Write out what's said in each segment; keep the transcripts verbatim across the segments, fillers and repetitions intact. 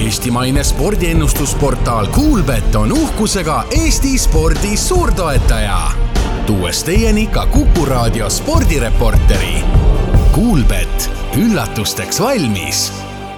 Eestimaine spordiennustusportaal Kuulbet on uhkusega Eesti spordi suurtoetaja. Tuues teieni ka Kuku Raadio spordireporteri. Kuulbet, üllatusteks valmis.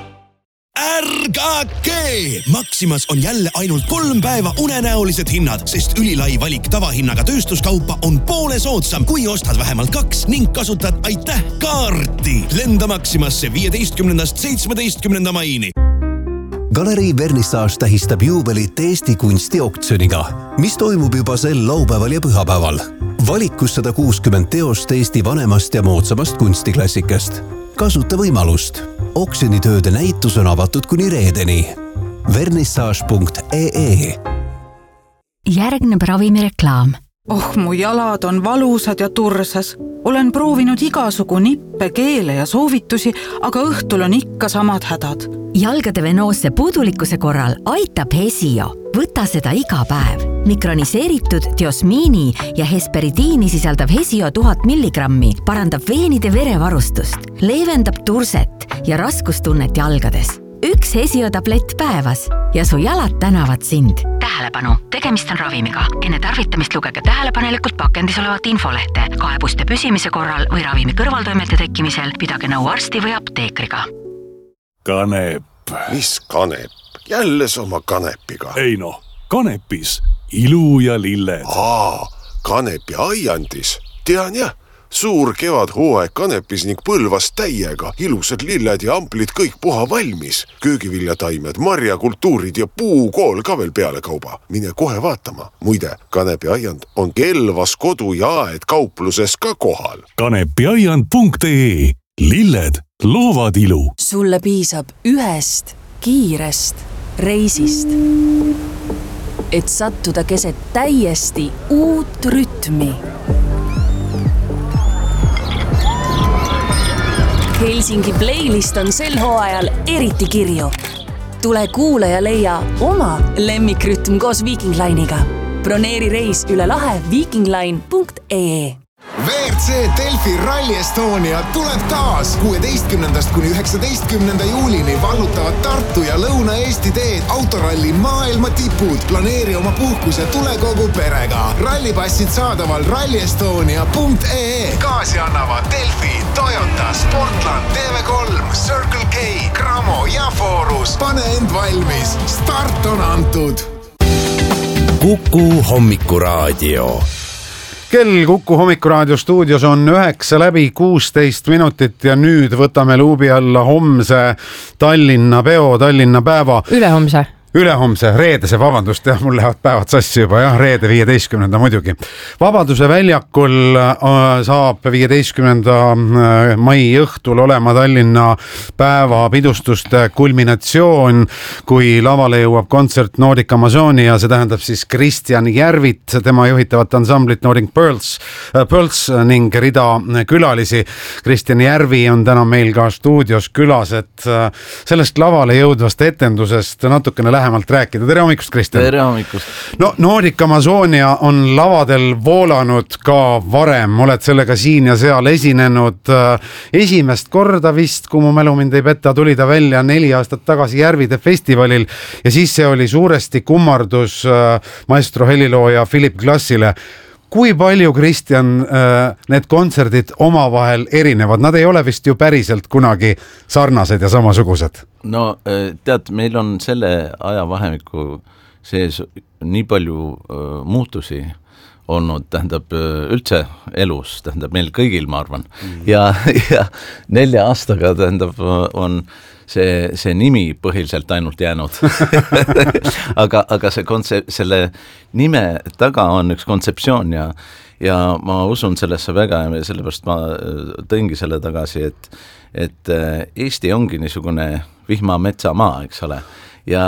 Ärgake! Maximas on jälle ainult kolm päeva unenäolised hinnad, sest ülilai valik tavahinnaga tööstuskaupa on poole soodsam, kui ostad vähemalt kaks ning kasutad aitäh kaarti. Lenda Maximasse viieteistkümnendast seitsmeteistkümnenda maini. Galerii Vernissage tähistab juubelit Eesti kunstioktsiooniga, mis toimub juba sel laupäeval ja pühapäeval. Valikus sada kuuskümmend teost Eesti vanemast ja moodsamast kunstiklassikast. Kasuta võimalust. Oksjonitööde näitus on avatud kuni reedeni. vernissage punkt ee Järgneb ravimireklaam. Oh, mu jalad on valusad ja tursas. Olen proovinud igasugu nippe, keele ja soovitusi, aga õhtul on ikka samad hädad. Jalgade venoosse puudulikkuse korral aitab Hesio. Võta seda iga päev. Mikroniseeritud diosmiini ja hesperidiini sisaldav Hesio tuhat milligrammi parandab veenide verevarustust, leevendab turset ja raskustunnet jalgades. Üks Hesio tablett päevas ja su jalad tänavad sind. Tähelepanu, tegemist on ravimiga. Enne tarvitamist lugege tähelepanelikult pakendis olevat infolehte. Kaebuste püsimise korral või ravimi kõrvaltoimete tekkimisel pidage nõu arsti või apteekriga. Kanep. Mis kanep? Jälle oma kanepiga. Ei no, kanepis. Ilu ja lilled. Aa, kanepi aiandis. Tean jah, suur kevad hooaeg kanepis ning põlvas täiega. Ilusad lilled ja amplid kõik puha valmis. Köögiviljataimed, marjakultuurid ja puukool ka veel peale kauba. Mine kohe vaatama. Muide, kanepi aiand on Kelvas kodu ja aed kaupluses ka kohal. kanepiaiand punkt ee. Lilled loovad ilu. Sulle piisab ühest kiirest reisist, et sattuda keset täiesti uut rütmi. Helsingi playlist on sel hooajal eriti kirju. Tule kuule ja leia oma lemmikrütm koos Viking Line'iga. Broneeri reis üle lahe vikingline punkt ee. V R C Delfi Rally Estonia tuleb taas. kuueteistkümnendast kuni üheksateistkümnenda juulini vallutavad Tartu ja Lõuna-Eesti teed autoralli maailma tipud. Planeeri oma puhkus ja tule kogu perega. Rallipassid saadaval rally estonia punkt ee. Kaasi annavad Delfi, Toyota, Sportland, T V kolm, Circle K, Gramo ja Forus. Pane end valmis. Start on antud. Kuku Hommikuraadio. Kell Kuku Hommikuraadio stuudios on üheksa läbi kuusteist minutit ja nüüd võtame luubi alla homse Tallinna peo, Tallinna päeva. Ülehomse. Ülehomse, reedese, vabandust, jah, mul lähevad päevad sassi juba, jah, reede viieteistkümnenda muidugi. Vabaduse väljakul saab viieteistkümnenda mai õhtul olema Tallinna päeva pidustuste kulminatsioon, kui lavale jõuab kontsert Nordic Amazoni ja see tähendab siis Kristjan Järvit, tema juhitavat ansamblit Nordic Pearls, Pearls ning rida külalisi. Kristjan Järvi on täna meil ka stuudios külas, et sellest lavale jõudvast etendusest natukene lähemalt rääkida. Tere hommikust, Kristjan! Tere hommikust! No, Nordic Amazonia on lavadel voolanud ka varem. Oled sellega siin ja seal esinenud esimest korda vist, kui mu mälu mind ei petta, tuli ta välja neli aastat tagasi Järvide festivalil ja siis see oli suuresti kummardus maestro helilooja Philip Glassile. Kui palju, Kristjan, need kontserdid omavahel erinevad? Nad ei ole vist ju päriselt kunagi sarnased ja samasugused. No tead, meil on selle ajavahemiku sees nii palju muutusi olnud, tähendab üldse elus, tähendab meil kõigil, ma arvan. Mm-hmm. Ja, ja nelja aastaga tähendab on see, see nimi põhiliselt ainult jäänud. aga, aga see kontsept, selle nime taga on üks kontseptsioon ja, ja ma usun sellesse väga ja sellepärast ma tõingi selle tagasi, et, et Eesti ongi niisugune vihma metsamaa, eks ole. Ja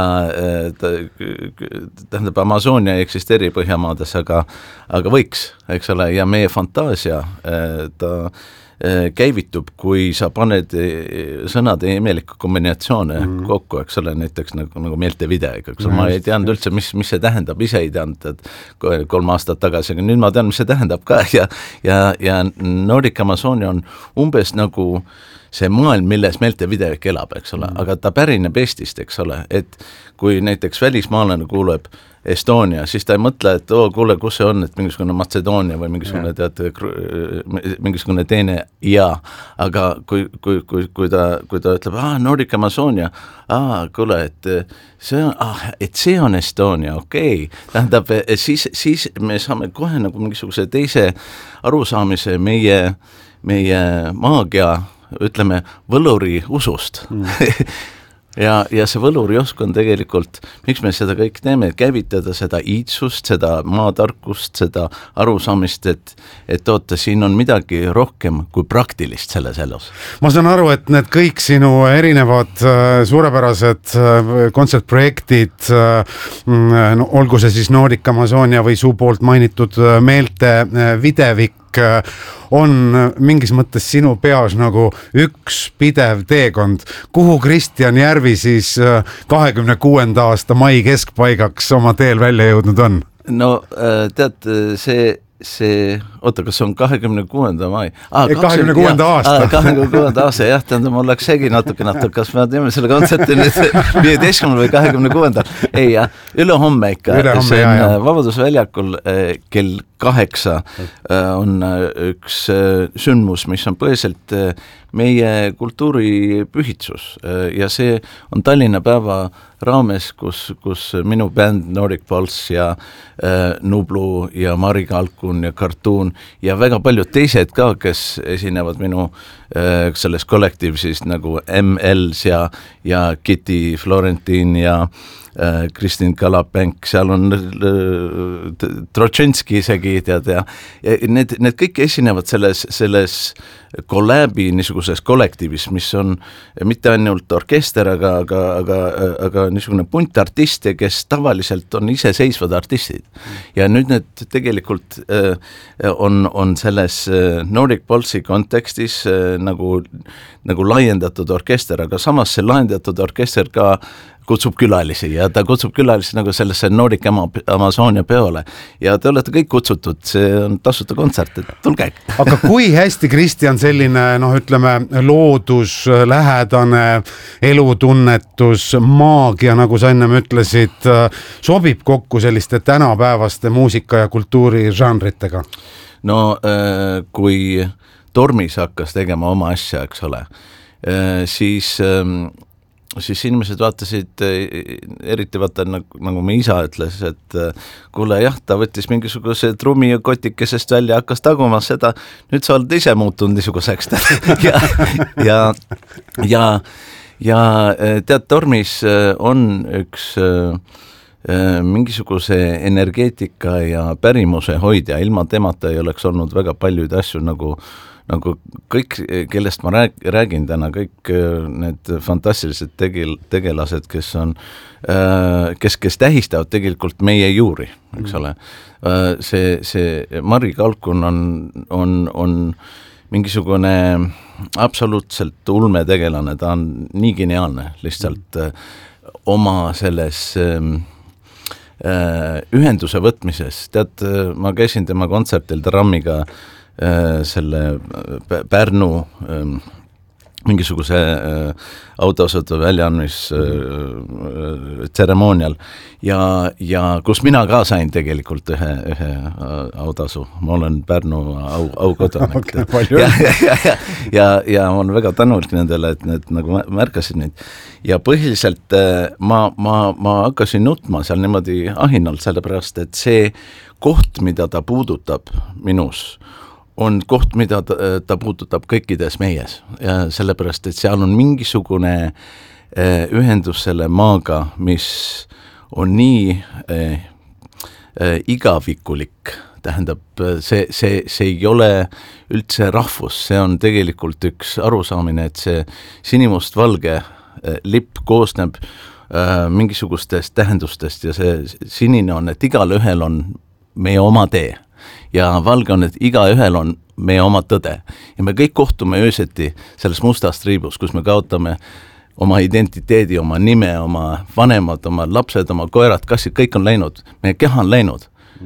tähendab, Amazonia ei eksisteeri Põhjamaades, aga, aga võiks, eks ole, ja meie fantaasia ta käivitub, kui sa paned sõnade imelikku kombinatsioone mm. kokku, eks ole, näiteks nagu, nagu meelte videega, eks ole, ma ei teadnud üldse, mis, mis see tähendab, ise ei teadnud, et kolm aastat tagasi, aga nüüd ma tean, mis see tähendab ka ja, ja, ja Nordic Amazonia on umbes nagu see maailm, milles Meelte Videvik elab, eks ole, aga ta pärineb Eestist, eks ole, et kui näiteks välismaalane kuuleb Estonia, siis ta ei mõtle, et oo, kuule, kus see on, et mingisugune Macedoonia või mingisugune, tead, mingisugune teine ja, aga kui, kui, kui, kui, ta, kui ta ütleb, aa, Nordic Amazonia, aa, kuule, et see on, ah, et see on Estonia, okei, okay. Tähendab, siis, siis me saame kohe nagu mingisuguse teise arusaamise meie, meie maagia, ütleme, võluri usust. Mm. Ja, ja see võluriosk on tegelikult, miks me seda kõik teeme, käivitada seda iidsust, seda maatarkust, seda arusaamist, et, et oota, siin on midagi rohkem kui praktilist selles elus. Ma saan aru, et need kõik sinu erinevad äh, suurepärased äh, kontsertprojektid, äh, no, olgu see siis Nordic Amazonia või suu poolt mainitud äh, Meelte äh, Videvik, on mingis mõttes sinu peas nagu üks pidev teekond, kuhu Kristjan Järvi siis kahekümne kuuenda aasta mai keskpaigaks oma teel välja jõudnud on? No tead, see see, oota, kas on kahekümne kuuenda mai? Ah, kahekümne kuuenda aasta. kahekümne kuuenda aasta, jah, tähendab, mul läks segi natuke natuke, kas me teeme selle kontserti nüüd viieteistkümnendal või kahekümne kuuendal? Ei, jah, üle homme ikka. Üle homme, see on jah, jah. Vabadusväljakul kell kaheksa on üks sündmus, mis on põhiliselt meie kultuuripühitsus ja see on Tallinna päeva raames, kus, kus minu bänd Nordic Pulse ja äh, Nublu ja Mari Kalkun ja Cartoon ja väga paljud teised ka, kes esinevad minu äh, selles kollektiivsis nagu M Ls ja, ja Kitty Florentin ja äh, Kristin Kalapenk, seal on äh, Trotšenski isegi tead ja, ja need, need kõik esinevad selles, selles kollääbi niisuguses kollektiivis, mis on mitte ainult orkester, aga, aga, aga, aga niisugune punt artiste, kes tavaliselt on iseseisvad artistid. Ja nüüd need tegelikult äh, on, on selles äh, Nordic Pulse'i kontekstis äh, nagu, nagu laiendatud orkester, aga samas see laiendatud orkester ka kutsub külalisi ja ta kutsub külalisi nagu sellesse Nordic Amazonia peole ja te olete kõik kutsutud, see on tasuta kontsert, et tulge. Aga kui hästi, Kristjan, selline, noh, ütleme, loodus, lähedane elutunnetus, maagia, nagu sa ennem ütlesid, sobib kokku selliste tänapäevaste muusika- ja kultuurižanritega? No kui Tormis hakkas tegema oma asja, eks ole, siis siis inimesed vaatasid, eriti vaata nagu, nagu me isa ütles, et kuule jah, ta võttis mingisuguse trummi ja kotikesest välja, hakkas taguma seda, nüüd sa oled ise muutunud niisuguseks ja, ja, ja, ja tead, Tormis on üks mingisuguse energeetika ja pärimuse hoidja, ilma temata ei oleks olnud väga paljuid asju nagu nagu kõik, kellest ma rääg, räägin täna, kõik need fantastilised tegel, tegelased, kes on, kes, kes tähistavad tegelikult meie juuri, eks ole. See, see Mari Kalkun on, on, on mingisugune absoluutselt ulmetegelane, ta on nii geniaalne lihtsalt oma selles ühenduse võtmises. Tead, ma käisin tema kontsertil Trammiga selle Pärnu mingisuguse autosõidu väljaandmis tseremoonial ja, ja kus mina ka sain tegelikult ühe, ühe autasu. Ma olen Pärnu au, aukodanik. ja, ja, ja, ja, ja, ja ma olen väga tänulik nendele, et need nagu märkasid neid. Ja põhiliselt ma, ma, ma hakkasin nutma seal niimoodi ahinalt, sellepärast, et see koht, mida ta puudutab minus, on koht, mida ta, ta puudutab kõikides meies ja sellepärast, et seal on mingisugune eh, ühendus selle maaga, mis on nii eh, eh, igavikulik, tähendab, see, see, see ei ole üldse rahvus, see on tegelikult üks arusaamine, et see sinimustvalge eh, lipp koosneb eh, mingisugustest tähendustest ja see sinine on, et igal ühel on meie oma tee. Ja valge on, et iga ühel on meie oma tõde. Ja me kõik kohtume ööseti selles mustast riibus, kus me kaotame oma identiteedi, oma nime, oma vanemad, oma lapsed, oma koerad, kassid, kõik on läinud. Meie keha on läinud.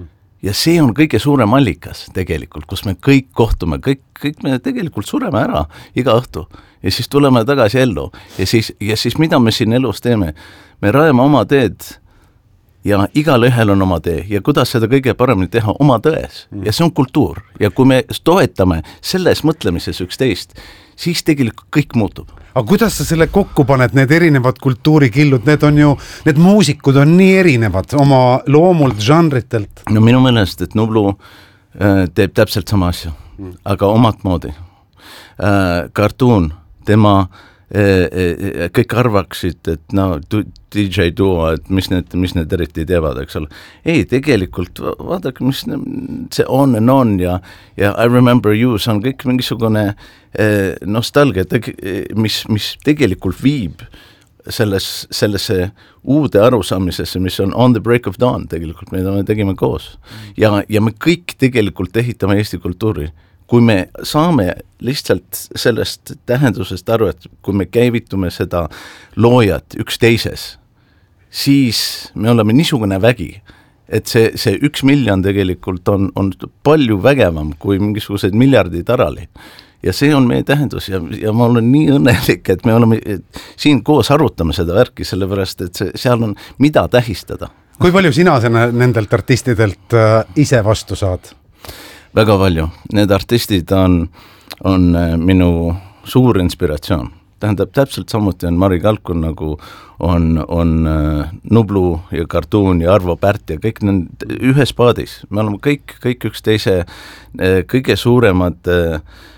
ja see on kõige suurem allikas tegelikult, kus me kõik kohtume, kõik, kõik me tegelikult sureme ära iga õhtu ja siis tuleme tagasi ellu ja siis, ja siis mida me siin elus teeme? Me rajame oma teed ja igal ühel on oma tee ja kuidas seda kõige paremini teha oma tões ja see on kultuur ja kui me toetame selles mõtlemises üksteist, siis tegelikult kõik muutub. Aga kuidas sa selle kokku paned, need erinevad kultuurikillud, need on ju, need muusikud on nii erinevad oma loomult, žanritelt? No minu meelest, et Nublu äh, teeb täpselt sama asja, mm. aga omat moodi. Äh, Cartoon, tema äh, äh, kõik arvaksid, et no D J duo, et mis need, mis need eriti teevad, eks ole. Ei, tegelikult vaadake, mis see on and on ja, ja I remember you, see on kõik mingisugune eh, nostalgia, mis, mis tegelikult viib selles, sellesse uude arusaamisesse, mis on On the Break of Dawn tegelikult, mida me tegime koos. Ja, ja me kõik tegelikult ehitame Eesti kultuuri. Kui me saame lihtsalt sellest tähendusest aru, et kui me käivitume seda loojat üksteises, siis me oleme niisugune vägi, et see, see üks miljon tegelikult on, on palju vägevam kui mingisugused miljardid arali. Ja see on meie tähendus ja, ja ma olen nii õnnelik, et me oleme et siin koos arutame seda värki, sellepärast, et see, seal on mida tähistada. Kui palju sina nendelt artistidelt äh, ise vastu saad? Väga palju. Need artistid on, on minu suur inspiratsioon. Tähendab, täpselt samuti on Mari Kalkun, nagu on, on uh, Nublu ja Cartoon ja Arvo Pärt ja kõik need ühes paadis. Me oleme kõik, kõik üks teise uh, kõige suuremad uh,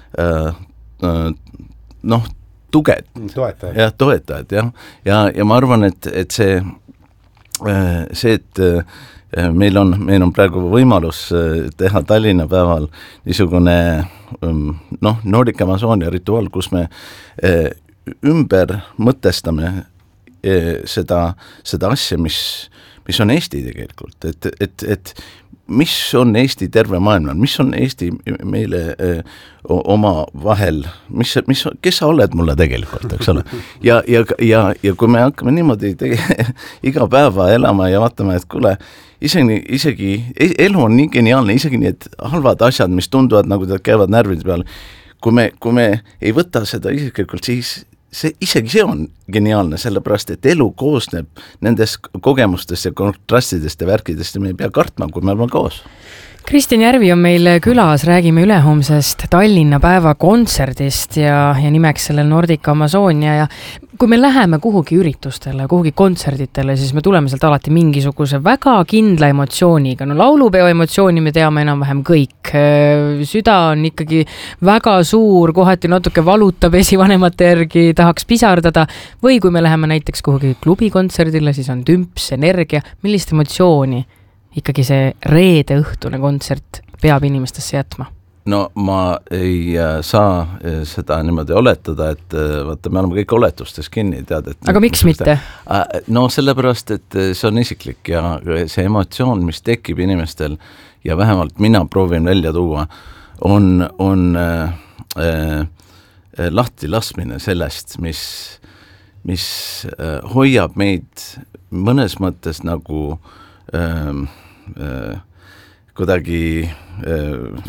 uh, noh, tuged. Toetajad. Ja, toetajad, jah. Ja, ja ma arvan, et, et see, uh, see, et uh, meil on, meil on praegu võimalus uh, teha Tallinna päeval niisugune um, noh, Nordic Amazonia rituaal, kus me uh, ümber mõtestame eh, seda, seda asja, mis, mis on Eesti tegelikult, et, et, et mis on Eesti terve maailmal, mis on Eesti meile eh, oma vahel, mis, mis, kes sa oled mulle tegelikult, eks ole. Ja, ja, ja, ja kui me hakkame niimoodi tege, iga päeva elama ja vaatame, et kuule, isegi, isegi elu on nii geniaalne, isegi need halvad asjad, mis tunduvad, nagu ta käivad närvide peal, kui me, kui me ei võta seda isiklikult, siis see, isegi see on geniaalne, sellepärast, et elu koosneb nendest kogemustest ja kontrastidest ja värkidest ja me ei pea kartma, kui me oleme koos. Kristjan Järvi on meil külas, räägime ülehomsest Tallinna päeva kontserdist ja, ja nimeks sellel Nordic Amazonia ja kui me läheme kuhugi üritustele, kuhugi kontserditele, siis me tuleme sealt alati mingisuguse väga kindla emotsiooniga. No laulupeo emotsiooni me teame enam-vähem kõik. Süda on ikkagi väga suur, kohati natuke valutab esivanemate järgi, tahaks pisardada. Või kui me läheme näiteks kuhugi klubikontserdile, siis on tümps, energia. Millist emotsiooni ikkagi see reede õhtune kontsert peab inimestesse jätma? No ma ei saa seda niimoodi oletada, et vaata, me oleme kõik oletustes kinni, tead, et aga miks mitte? No sellepärast, et see on isiklik ja see emotsioon, mis tekib inimestel ja vähemalt mina proovin välja tuua, on, on äh, lahti laskmine sellest, mis, mis äh, hoiab meid mõnes mõttes nagu äh, äh, kuidagi äh,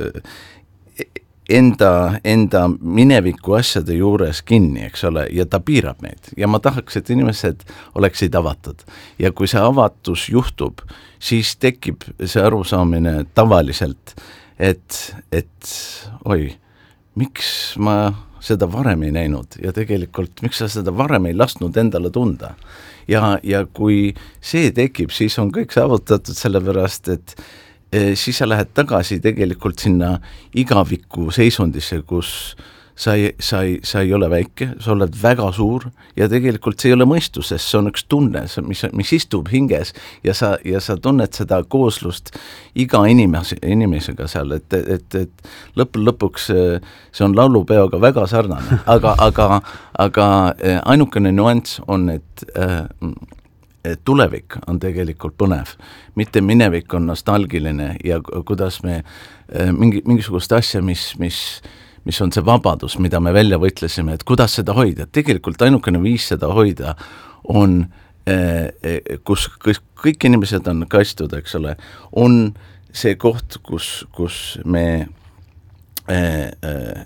enda, enda mineviku asjade juures kinni, eks ole, ja ta piirab meid. Ja ma tahaks, et inimesed oleksid avatud. Ja kui see avatus juhtub, siis tekib see arusaamine tavaliselt, et, et oi, miks ma seda varem ei näinud ja tegelikult miks sa seda varem ei lasknud endale tunda. Ja, ja kui see tekib, siis on kõik saavutatud sellepärast, et siis sa lähed tagasi tegelikult sinna igaviku seisundisse, kus sa ei, sa, ei, sa ei ole väike, sa oled väga suur ja tegelikult see ei ole mõistus, sest see on üks tunne, mis, mis istub hinges ja sa, ja sa tunned seda kooslust iga inimese, inimesega seal, et, et, et lõpp, lõpuks see on laulupeoga väga sarnane, aga, aga, aga ainukene nüanss on, et äh, tulevik on tegelikult põnev, mitte minevik on nostalgiline ja kuidas me mingi, mingisugust asja, mis, mis, mis on see vabadus, mida me välja võitlesime, et kuidas seda hoida. Tegelikult ainukene viis seda hoida on, kus kõik inimesed on kaitstud, eks ole, on see koht, kus, kus me äh, äh,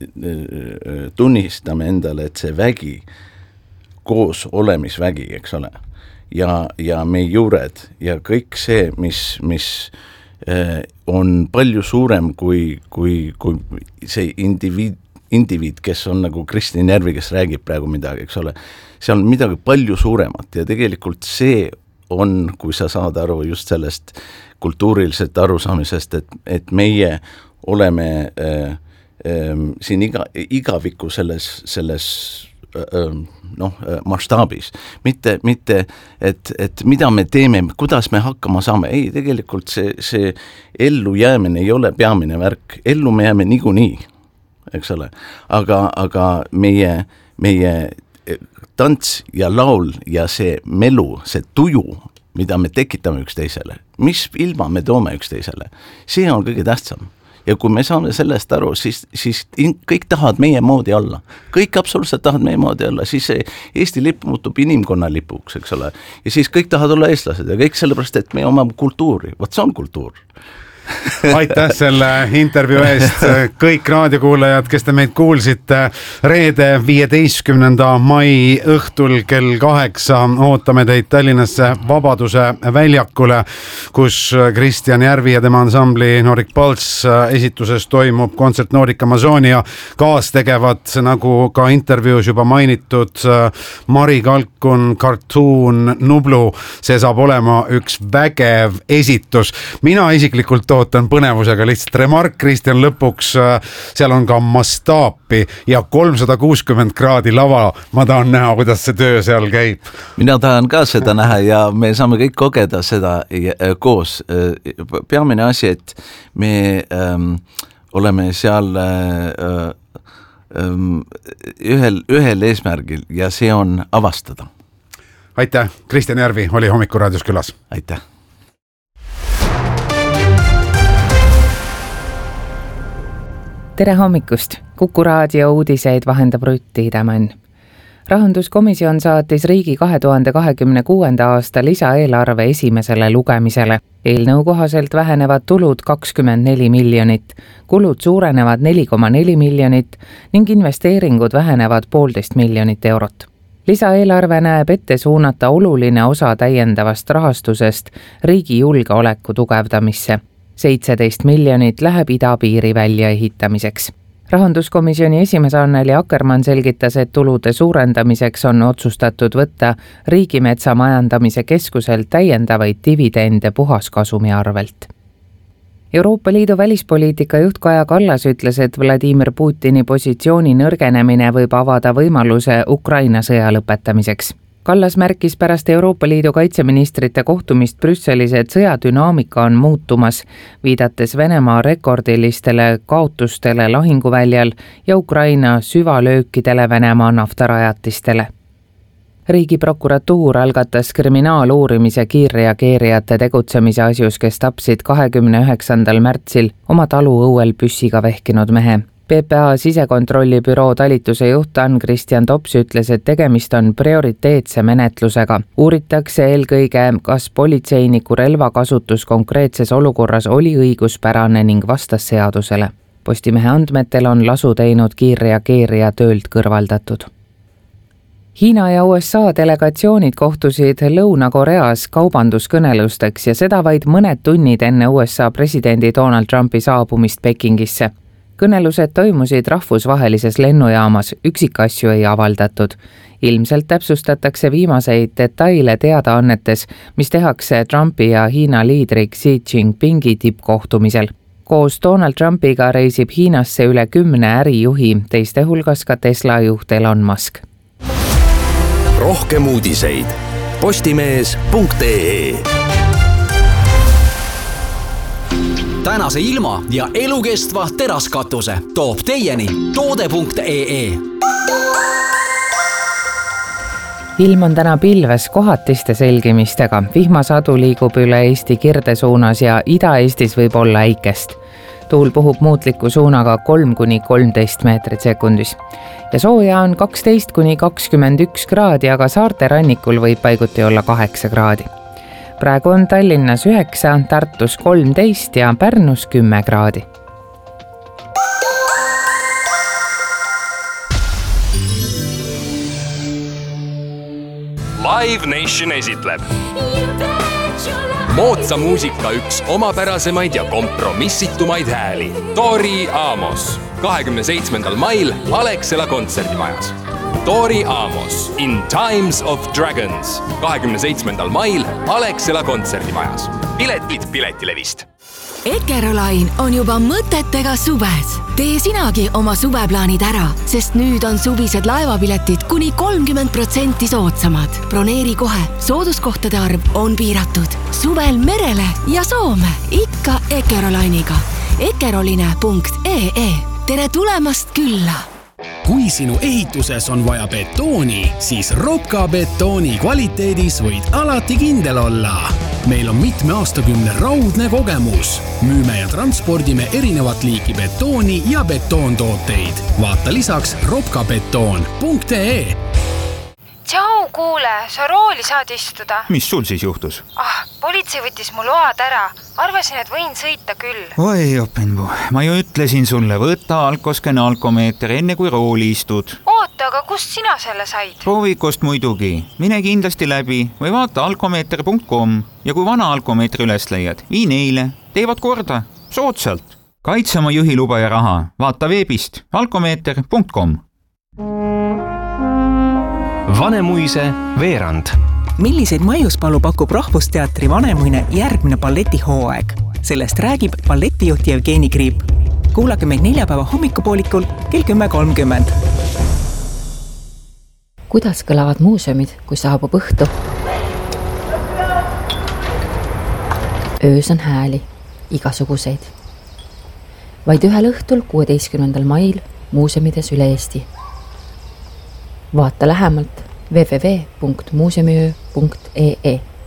tunnistame endale, et see vägi, koos olemisvägi, eks ole, ja, ja meie juured ja kõik see, mis, mis äh, on palju suurem kui, kui, kui see indiviid, indiviid, kes on nagu Kristjan Järvi, kes räägib praegu midagi, eks ole, see on midagi palju suuremat ja tegelikult see on, kui sa saad aru just sellest kultuurilisest arusaamisest, et, et meie oleme äh, äh, siin iga, igaviku selles, selles noh, mastaabis. Mitte, mitte et, et mida me teeme, kuidas me hakkama saame. Ei, tegelikult see, see ellu jäämine ei ole peamine värk. Ellu me jääme niikuinii, eks ole. Aga, aga meie, meie tants ja laul ja see melu, see tuju, mida me tekitame üksteisele, mis ilma me toome üksteisele, see on kõige tähtsam. Ja kui me saame sellest aru, siis, siis kõik tahavad meie moodi olla. Kõik absoluutselt tahavad meie moodi olla. Siis see Eesti lipp muutub inimkonna lipuks, eks ole. Ja siis kõik tahavad olla eestlased ja kõik sellepärast, et me omame kultuuri. Vaat see on kultuur. Aitäh selle intervjuu eest, kõik raadiokuulajad, kes te meid kuulsite reede viieteistkümnenda mai õhtul kell kaheksa, ootame teid Tallinnasse Vabaduse väljakule, kus Kristjan Järvi ja tema ansambli Nordic Pulse esituses toimub kontsert Nordic Amazonia, kaas tegevad, nagu ka intervjuus juba mainitud, Mari Kalkun, Cartoon, Nublu, see saab olema üks vägev esitus. Mina isiklikult ootan põnevusega lihtsalt remark, Kristjan, lõpuks seal on ka mastaapi ja kolmsada kuuskümmend kraadi lava. Ma tahan näha, kuidas see töö seal käib. Mina tahan ka seda näha ja me saame kõik kogeda seda koos. Peamine asi, et me ähm, oleme seal ähm, ühel, ühel eesmärgil ja see on avastada. Aitäh, Kristjan Järvi oli Hommikuraadios külas. Aitäh. Tere hommikust! Kuku raadio uudiseid vahendab Rutt Iidemann. Rahanduskomisjon saatis riigi kahe tuhande kahekümne kuuenda aasta lisaeelarve esimesele lugemisele. Eelnõu kohaselt vähenevad tulud kakskümmend neli miljonit, kulud suurenevad neli koma neli miljonit ning investeeringud vähenevad poolteist miljonit eurot. Lisaeelarve näeb ette suunata oluline osa täiendavast rahastusest riigi julgeoleku tugevdamisse. seitseteist miljonit läheb idapiiri välja ehitamiseks. Rahanduskomisjoni esimees Anneli Akkermann selgitas, et tulude suurendamiseks on otsustatud võtta Riigimetsa Majandamise Keskuselt täiendavaid dividende puhaskasumi arvelt. Euroopa Liidu välispoliitika juht Kaja Kallas ütles, et Vladimir Putini positsiooni nõrgenemine võib avada võimaluse Ukraina sõja lõpetamiseks. Kallas märkis pärast Euroopa Liidu kaitseministrite kohtumist Brüsselis, et sõjadünaamika on muutumas, viidates Venemaa rekordilistele kaotustele lahinguväljal ja Ukraina süvalöökidele Venemaa naftarajatistele. Riigiprokuratuur algatas kriminaaluurimise kiirreageerijate tegutsemise asjus, kes tapsid kahekümne üheksandal märtsil oma taluõuel püssiga vehkinud mehe. P P A sisekontrolli büroo talituse juht Ann-Kristjan Tops ütles, et tegemist on prioriteetse menetlusega. Uuritakse eelkõige, kas politseiniku relvakasutus konkreetses olukorras oli õiguspärane ning vastas seadusele. Postimehe andmetel on lasu teinud kiirreageerija töölt kõrvaldatud. Hiina ja U S A delegatsioonid kohtusid Lõuna-Koreas kaubanduskõnelusteks ja seda vaid mõned tunnid enne U S A presidendi Donald Trumpi saabumist Pekingisse. Kõnelused toimusid rahvusvahelises lennujaamas, üksikasju ei avaldatud. Ilmselt täpsustatakse viimaseid detaile teadaannetes, mis tehakse Trumpi ja Hiina liidri Xi Jinpingi tippkohtumisel. Koos Donald Trumpiga reisib Hiinasse üle kümne ärijuhi, teiste hulgas ka Tesla juht Elon Musk. Rohkem uudiseid postimees punkt ee. Tänase ilma ja elukestva teraskatuse toob teieni toode punkt ee. Ilm on täna pilves kohatiste selgimistega. Vihmasadu liigub üle Eesti kirdesuunas ja Ida-Eestis võib olla äikest. Tuul puhub muutliku suunaga kolm kuni kolmteist meetrit sekundis. Ja sooja on kaksteist kuni kakskümmend üks kraadi, aga saarte rannikul võib paiguti olla kaheksa kraadi. praegu on Tallinnas üheksa, Tartus kolmteist ja Pärnus kümme kraadi. Live Nation esitleb moodsa muusika üks omapärasemaid ja kompromissitumaid hääli. Tori Amos kahekümne seitsmendal mail Alexela kontserdimajas. Tori Amos in Times of Dragons kahekümne seitsmendal mail Alexela kontserdimajas. Piletid Piletilevist. Eckerolain on juba mõtetega suves. Tee sinagi oma suveplaanid ära, sest nüüd on suvised laevapiletid kuni kolmkümmend protsenti soodsamad. Broneeri kohe, sooduskohtade arv on piiratud. Suvel merele ja Soome, ikka Eckerolainiga. Eckeroline punkt ee. Tere tulemast külla! Kui sinu ehituses on vaja betooni, siis Ropka betooni kvaliteedis võid alati kindel olla. Meil on mitme aastakümne raudne kogemus. Müüme ja transpordime erinevat liiki betooni ja betoontooteid. Vaata lisaks ropkabetoon punkt ee. Tšau, kuule, sa rooli saad istuda. Mis sul siis juhtus? Ah, politsei võttis mu load ära. Arvasin, et võin sõita küll. Oi, openbu. Ma ju ütlesin sulle, võta alkoskene alkomeeter enne kui rooli istud. Oota, aga kust sina selle said? Proovikost muidugi. Mine kindlasti läbi või vaata alkomeeter punkt com ja kui vana alkomeetri üles leiad, vii neile. Teevad korda. Soodsalt. Kaitse oma juhiluba ja raha. Vaata veebist alkomeeter punkt com. Vanemuise veerand. Milliseid maiuspalu pakub Rahvusteatri Vanemuine järgmine balletihooaeg? Sellest räägib balletijuht Jevgeni Kriip. Kuulake meid neljapäeva hommikupoolikul kell kümme kolmkümmend. Kuidas kõlavad muuseumid, kui saabub õhtu? Öös on hääli, igasuguseid. Vaid ühel õhtul kuueteistkümnendal mail muuseumides üle Eesti. Vaata lähemalt w w w punkt muuseumiöö punkt ee.